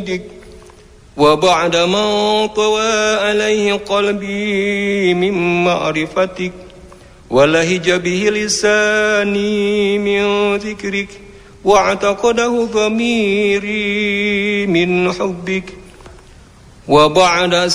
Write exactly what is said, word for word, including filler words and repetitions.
وبعد ما طوى عليه قلبي من معرفتك ولهج به لساني من ذكرك واعتقده ضميري من حبك وبعد